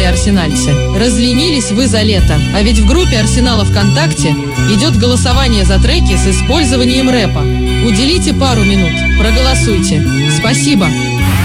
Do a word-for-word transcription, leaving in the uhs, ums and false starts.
уважаемые арсенальцы, разленились вы за лето. А ведь в группе Арсенала ВКонтакте идет голосование за треки с использованием рэпа. Уделите пару минут, проголосуйте. Спасибо.